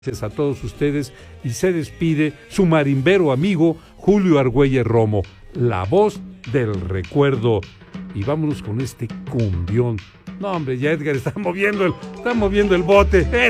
Gracias a todos ustedes y se despide su marimbero amigo Julio Argüelles Romo, la voz del recuerdo. Y vámonos con este cumbión. No, hombre, ya Edgar está moviendo el bote.